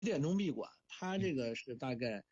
点钟闭馆，他这个是大概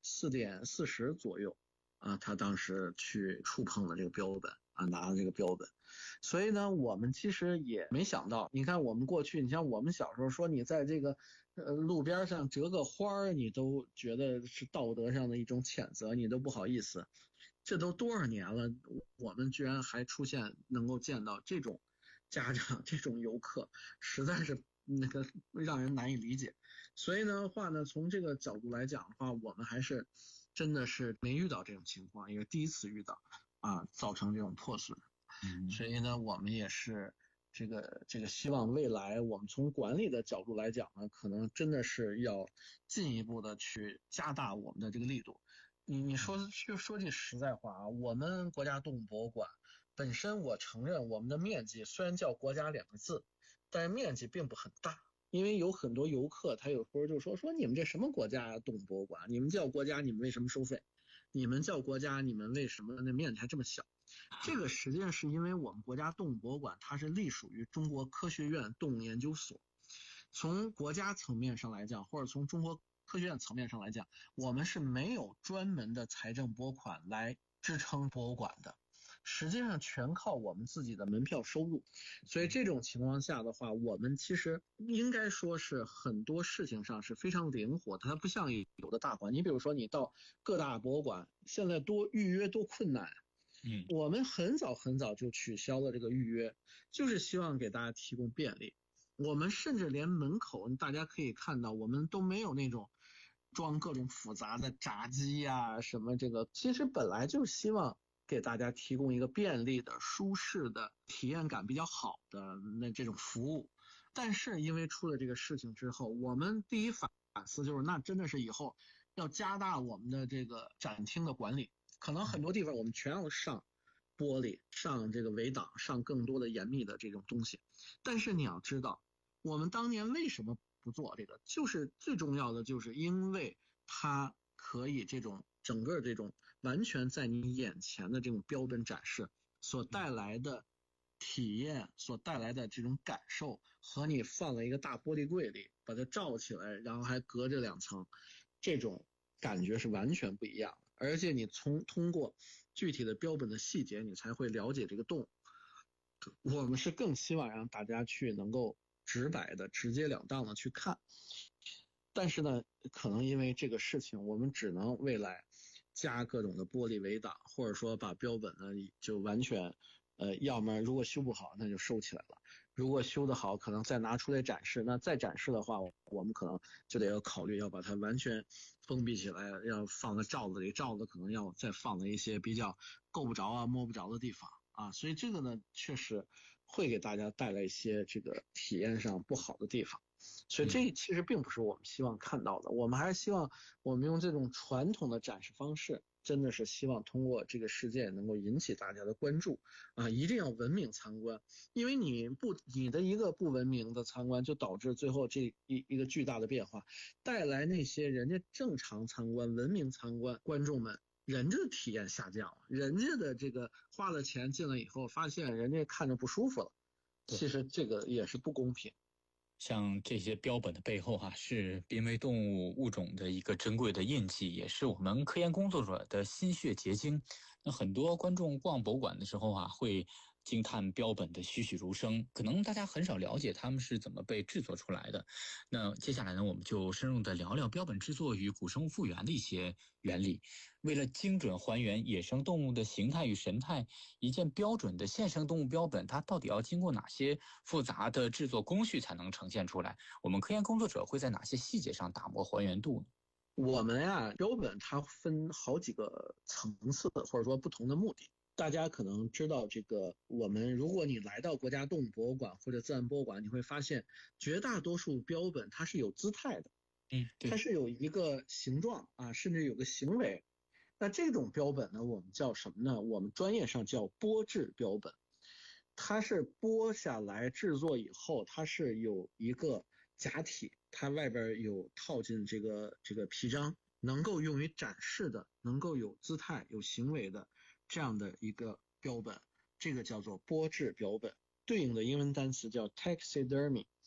4:40左右啊，他当时去触碰了这个标本啊，拿了这个标本。所以呢，我们其实也没想到，你看我们过去，你像我们小时候说你在这个路边上折个花儿，你都觉得是道德上的一种谴责，你都不好意思。这都多少年了，我们居然还出现能够见到这种家长、这种游客，实在是那个让人难以理解。所以呢话呢，从这个角度来讲的话，我们还是真的是没遇到这种情况，也是第一次遇到啊，造成这种破损。所以呢，我们也是这个希望未来我们从管理的角度来讲呢，可能真的是要进一步的去加大我们的这个力度。你说句实在话啊，我们国家动物博物馆本身，我承认我们的面积虽然叫国家2个字，但是面积并不很大。因为有很多游客，他有时候就说你们这什么国家动物博物馆？你们叫国家，你们为什么收费？你们叫国家，你们为什么那面积还这么小？这个实际上是因为我们国家动物博物馆它是隶属于中国科学院动物研究所，从国家层面上来讲，或者从中国科学院层面上来讲，我们是没有专门的财政拨款来支撑博物馆的，实际上全靠我们自己的门票收入。所以这种情况下的话，我们其实应该说是很多事情上是非常灵活的，它不像有的大馆，你比如说你到各大博物馆，现在预约多困难。我们很早就取消了这个预约，就是希望给大家提供便利。我们甚至连门口大家可以看到，我们都没有那种装各种复杂的闸机呀什么这个，其实本来就是希望给大家提供一个便利的、舒适的、体验感比较好的这种服务。但是因为出了这个事情之后，我们第一反思就是，那真的是以后要加大我们的这个展厅的管理。可能很多地方我们全要上玻璃，上这个围挡，上更多的严密的这种东西。但是你要知道，我们当年为什么不做这个，就是最重要的就是因为它可以这种整个这种完全在你眼前的这种标本展示所带来的体验，所带来的这种感受，和你放了一个大玻璃柜里把它罩起来，然后还隔着2层，这种感觉是完全不一样的。而且你通过具体的标本的细节，你才会了解这个动物。我们是更希望让大家去能够直白的、直截了当的去看。但是呢，可能因为这个事情，我们只能未来加各种的玻璃围挡，或者说把标本呢就完全要么如果修不好，那就收起来了；如果修得好，可能再拿出来展示。那再展示的话，我们可能就得要考虑要把它完全封闭起来，要放在罩子里，罩子可能要再放在一些比较够不着啊、摸不着的地方啊。所以这个呢，确实会给大家带来一些这个体验上不好的地方。所以这其实并不是我们希望看到的，我们还是希望我们用这种传统的展示方式，真的是希望通过这个事件能够引起大家的关注啊！一定要文明参观，因为你的一个不文明的参观，就导致最后这一个巨大的变化，带来那些人家正常参观、文明参观观众们。人家的体验下降了，人家的这个花了钱进来以后，发现人家看着不舒服了，其实这个也是不公平。 像这些标本的背后是濒危动物物种的一个珍贵的印记，也是我们科研工作者的心血结晶。那很多观众逛博物馆的时候会惊叹标本的栩栩如生，可能大家很少了解它们是怎么被制作出来的。那接下来呢，我们就深入的聊聊标本制作与古生物复原的一些原理。为了精准还原野生动物的形态与神态，一件标准的现生动物标本，它到底要经过哪些复杂的制作工序才能呈现出来？我们科研工作者会在哪些细节上打磨还原度呢？ 我们标本它分好几个层次，或者说不同的目的。大家可能知道这个，如果你来到国家动物博物馆或者自然博物馆，你会发现绝大多数标本它是有姿态的，它是有一个形状啊，甚至有个行为。那这种标本呢，我们叫什么呢？我们专业上叫剥制标本。它是剥下来制作以后，它是有一个假体，它外边有套进这个皮章，能够用于展示的，能够有姿态、有行为的这样的一个标本，这个叫做剥制标本，对应的英文单词叫 taxidermy。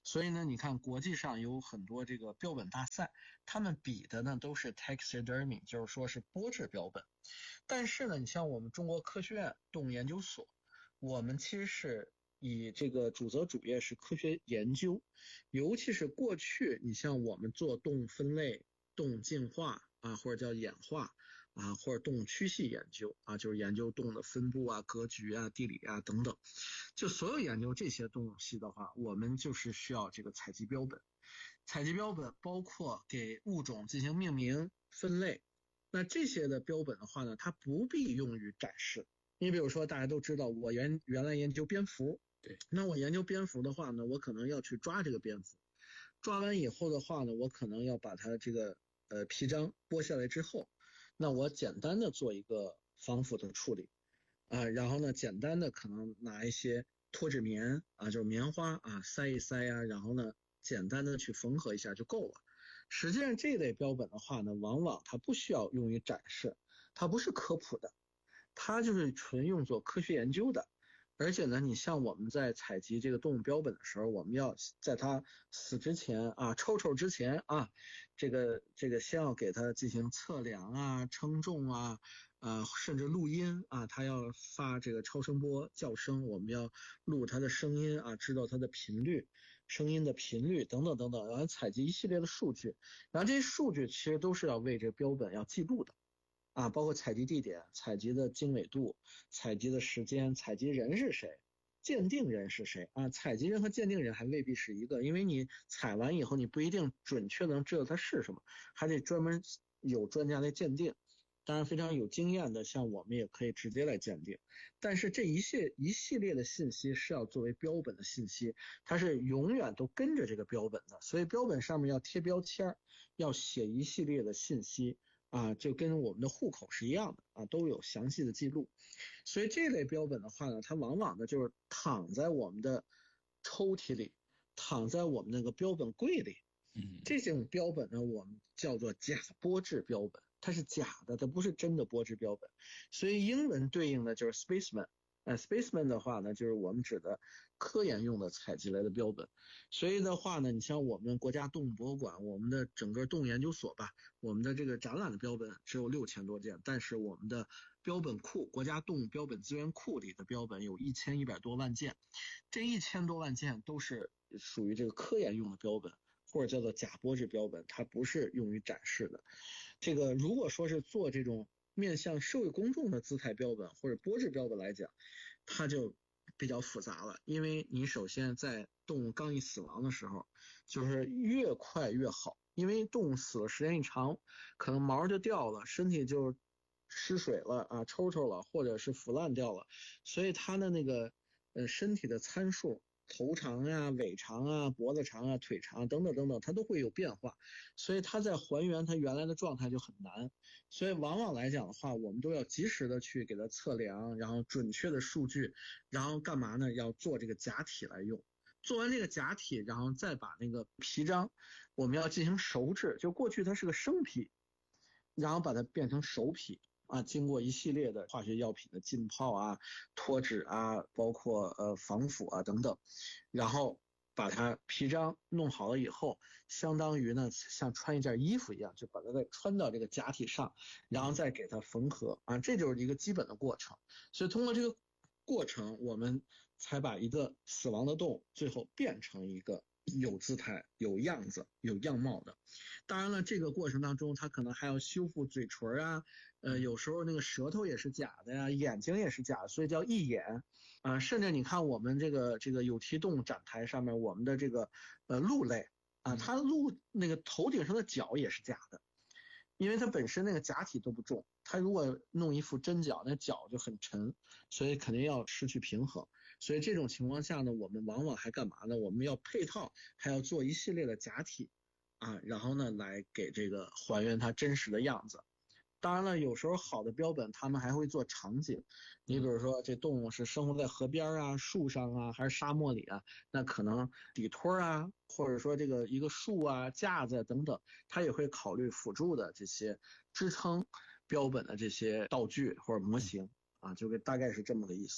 所以呢，你看国际上有很多这个标本大赛，他们比的呢都是 taxidermy， 就是说是剥制标本。但是呢，你像我们中国科学院动物研究所，我们其实是以这个主责主业是科学研究，尤其是过去你像我们做动物分类、动物进化啊，或者叫演化啊，或者动物区系研究啊，就是研究动物的分布啊、格局啊、地理啊等等。就所有研究这些动物系的话，我们就是需要这个采集标本。采集标本包括给物种进行命名、分类。那这些的标本的话呢，它不必用于展示。你比如说，大家都知道，我原来研究蝙蝠， 对， 那我研究蝙蝠的话呢，我可能要去抓这个蝙蝠，抓完以后的话呢，我可能要把它这个皮章剥下来之后，那我简单的做一个防腐的处理啊，然后呢，简单的可能拿一些脱脂棉啊，就是棉花啊，塞一塞啊，然后呢，简单的去缝合一下就够了。实际上这类标本的话呢，往往它不需要用于展示，它不是科普的，它就是纯用作科学研究的。而且呢，你像我们在采集这个动物标本的时候，我们要在它死之前啊，抽之前啊，这个先要给它进行测量啊、称重啊，甚至录音啊，它要发这个超声波叫声，我们要录它的声音啊，知道它的频率。声音的频率等等等等，然后采集一系列的数据，然后这些数据其实都是要为这个标本要记录的啊，包括采集地点、采集的经纬度、采集的时间、采集人是谁、鉴定人是谁啊？采集人和鉴定人还未必是一个，因为你采完以后你不一定准确能知道它是什么，还得专门有专家来鉴定。当然非常有经验的，像我们也可以直接来鉴定。但是这一系列的信息是要作为标本的信息，它是永远都跟着这个标本的，所以标本上面要贴标签，要写一系列的信息啊，就跟我们的户口是一样的啊，都有详细的记录。所以这类标本的话呢，它往往呢就是躺在我们的抽屉里，躺在我们那个标本柜里。这种标本呢，我们叫做假剥制标本，它是假的，它不是真的剥制标本。所以英文对应的就是 specimen。specimen 的话呢，就是我们指的科研用的采集来的标本。所以的话呢，你像我们国家动物博物馆，我们的整个动物研究所吧，我们的这个展览的标本只有6000多件，但是我们的标本库，国家动物标本资源库里的标本有1100多万件，这1000多万件都是属于这个科研用的标本。或者叫做假剥制标本，它不是用于展示的。这个如果说是做这种面向社会公众的姿态标本或者剥制标本来讲，它就比较复杂了，因为你首先在动物刚一死亡的时候，就是越快越好，因为动物死了时间一长，可能毛就掉了，身体就失水了啊，抽了，或者是腐烂掉了，所以它的那个身体的参数。头长啊、尾长啊、脖子长啊、腿长等等等等，它都会有变化，所以它在还原它原来的状态就很难。所以往往来讲的话，我们都要及时的去给它测量，然后准确的数据，然后干嘛呢？要做这个假体来用。做完这个假体，然后再把那个皮章，我们要进行熟制，就过去它是个生皮，然后把它变成熟皮。啊，经过一系列的化学药品的浸泡啊、脱脂啊，包括防腐啊等等，然后把它皮章弄好了以后，相当于呢像穿一件衣服一样，就把它再穿到这个假体上，然后再给它缝合啊，这就是一个基本的过程。所以通过这个过程，我们才把一个死亡的动物最后变成一个有姿态、有样子、有样貌的。当然了，这个过程当中，它可能还要修复嘴唇啊，有时候那个舌头也是假的呀，眼睛也是假的，所以叫义眼。甚至你看我们这个有蹄动物展台上面，我们的这个鹿类啊，它鹿那个头顶上的角也是假的，因为它本身那个假体都不重，它如果弄一副真角，那角就很沉，所以肯定要失去平衡。所以这种情况下呢，我们往往还干嘛呢？我们要配套，还要做一系列的假体啊，然后呢来给这个还原它真实的样子。当然了，有时候好的标本他们还会做场景，你比如说这动物是生活在河边啊、树上啊，还是沙漠里啊，那可能底托啊，或者说这个一个树啊、架子等等，它也会考虑辅助的这些支撑标本的这些道具或者模型啊，就大概是这么个意思。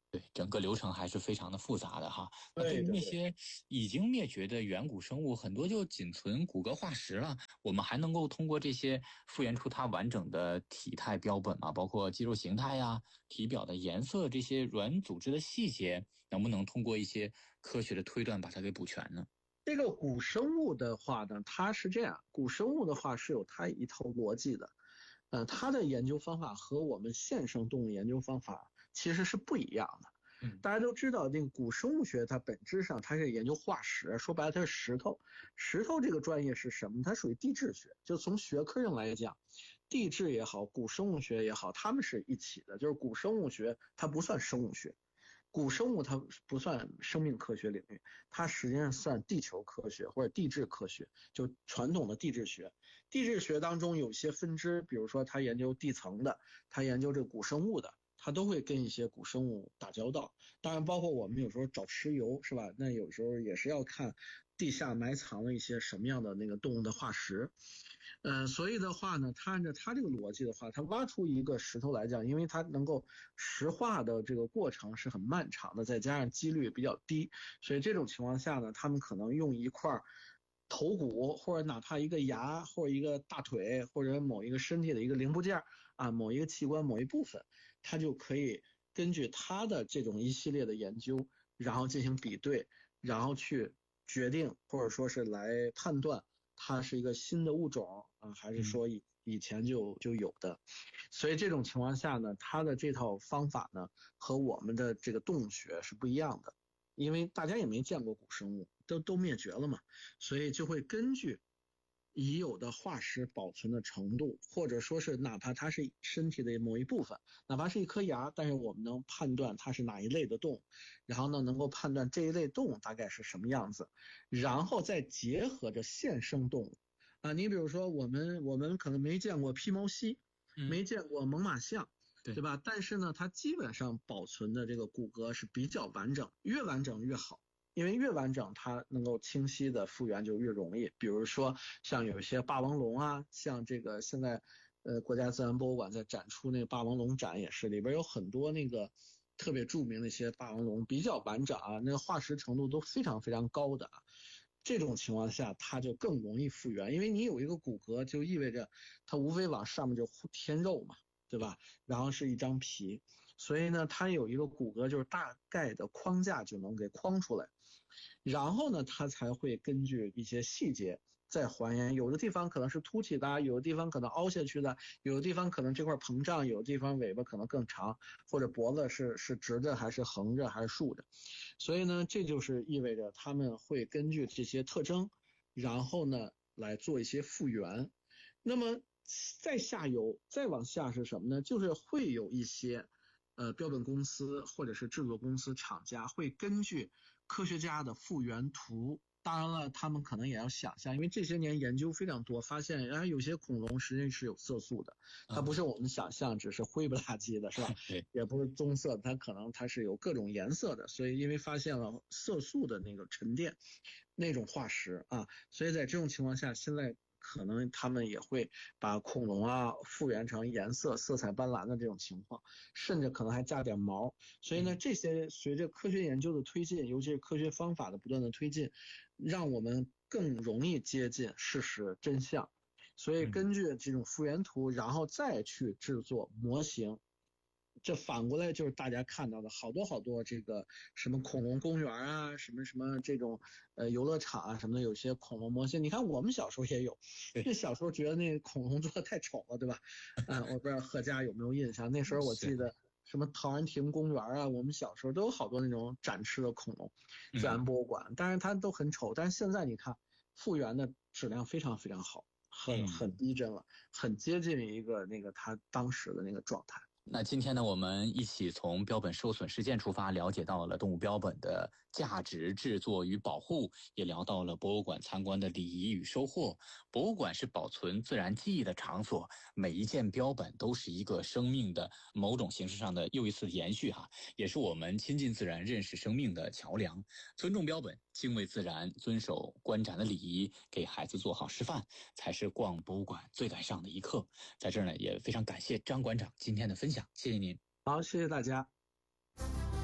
对，整个流程还是非常的复杂的哈。那对对对对。 于那些已经灭绝的远古生物，很多就仅存骨骼化石了。我们还能够通过这些复原出它完整的体态标本吗？包括肌肉形态呀、体表的颜色这些软组织的细节，能不能通过一些科学的推断把它给补全呢？ 这个古生物的话呢，它是这样，古生物的话是有它一套逻辑的，它的研究方法和我们现生动物研究方法其实是不一样的。大家都知道，那个古生物学它本质上它是研究化石，说白了它是石头。石头这个专业是什么？它属于地质学，就从学科上来讲，地质也好，古生物学也好，它们是一起的。就是古生物学它不算生物学，古生物它不算生命科学领域，它实际上算地球科学或者地质科学，就传统的地质学。地质学当中有些分支，比如说它研究地层的，它研究这个古生物的，它都会跟一些古生物打交道。当然，包括我们有时候找石油，是吧？那有时候也是要看地下埋藏了一些什么样的那个动物的化石。所以的话呢，它按照它这个逻辑的话，它挖出一个石头来讲，因为它能够石化的这个过程是很漫长的，再加上几率比较低，所以这种情况下呢，他们可能用一块头骨，或者哪怕一个牙，或者一个大腿，或者某一个身体的一个零部件啊，某一个器官某一部分，它就可以根据它的这种一系列的研究，然后进行比对，然后去决定或者说是来判断它是一个新的物种啊，还是说以前就有的。所以这种情况下呢，它的这套方法呢和我们的这个动物学是不一样的，因为大家也没见过古生物，都灭绝了嘛，所以就会根据已有的化石保存的程度，或者说是哪怕它是身体的某一部分，哪怕是一颗牙，但是我们能判断它是哪一类的动物，然后呢能够判断这一类动物大概是什么样子，然后再结合着现生动物啊，你比如说我们可能没见过披毛犀，没见过猛犸象，对吧？但是呢，它基本上保存的这个骨骼是比较完整，越完整越好。因为越完整，它能够清晰的复原就越容易。比如说像有一些霸王龙啊，像这个现在国家自然博物馆在展出那个霸王龙展也是，里边有很多那个特别著名的一些霸王龙，比较完整啊，那个化石程度都非常非常高的啊。这种情况下，它就更容易复原，因为你有一个骨骼，就意味着它无非往上面就添肉嘛，对吧？然后是一张皮，所以呢，它有一个骨骼，就是大概的框架就能给框出来。然后呢，它才会根据一些细节再还原。有的地方可能是凸起的，有的地方可能凹下去的，有的地方可能这块膨胀，有的地方尾巴可能更长，或者脖子是直的还是横着还是竖着。所以呢，这就是意味着他们会根据这些特征，然后呢来做一些复原。那么再下游再往下是什么呢？就是会有一些标本公司或者是制作公司厂家会根据科学家的复原图，当然了，他们可能也要想象，因为这些年研究非常多，发现有些恐龙实际是有色素的，它不是我们想象只是灰不拉几的，是吧？ 对， 也不是棕色，它可能它是有各种颜色的，所以因为发现了色素的那个沉淀那种化石啊，所以在这种情况下，现在可能他们也会把恐龙啊复原成颜色色彩斑斓的这种情况，甚至可能还加点毛。所以呢，这些随着科学研究的推进，尤其是科学方法的不断的推进，让我们更容易接近事实真相。所以根据这种复原图，然后再去制作模型。这反过来就是大家看到的好多好多这个什么恐龙公园啊，什么什么这种游乐场啊什么的，有些恐龙模型。你看我们小时候也有，那小时候觉得那恐龙做的太丑了，对吧？我不知道贺家有没有印象，那时候我记得什么陶然亭公园啊，我们小时候都有好多那种展示的恐龙，自然博物馆，当然它都很丑，但是现在你看复原的质量非常非常好，很逼真了，很接近于一个那个它当时的那个状态。 那今天呢，我们一起从标本受损事件出发，了解到了动物标本的价值、制作与保护，也聊到了博物馆参观的礼仪与收获。博物馆是保存自然记忆的场所，每一件标本都是一个生命的某种形式上的又一次延续哈，也是我们亲近自然、认识生命的桥梁。尊重标本，敬畏自然，遵守观展的礼仪，给孩子做好示范，才是逛博物馆最该上的一课。在这儿呢，也非常感谢张馆长今天的分享，谢谢您。 好，谢谢大家。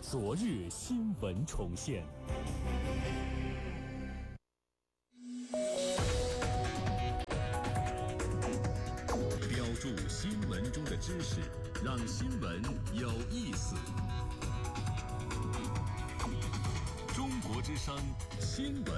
昨日新闻重现。 标注新闻中的知识，让新闻有意思。中国之声新闻。